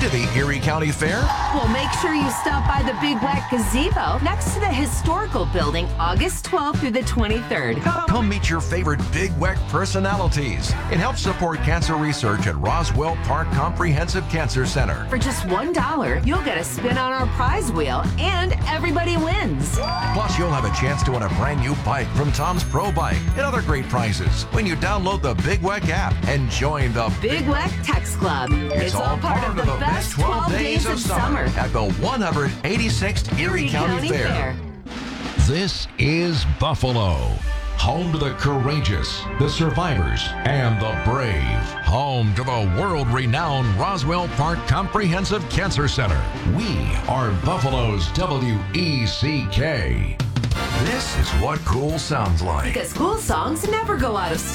to the Erie County Fair? Well, make sure you stop by the Big Whack Gazebo next to the historical building August 12th through the 23rd. Come meet your favorite Big Whack personalities and help support cancer research at Roswell Park Comprehensive Cancer Center. For just $1, you'll get a spin on our prize wheel and everybody wins. Plus, you'll have a chance to win a brand new bike from Tom's Pro Bike and other great prizes when you download the Big Whack app and join the Big Whack Text Club. It's all part of the best 12 days of summer at the 186th Erie County Fair. This is Buffalo, home to the courageous, the survivors, and the brave. Home to the world-renowned Roswell Park Comprehensive Cancer Center. We are Buffalo's WECK. This is what cool sounds like. Because cool songs never go out of style.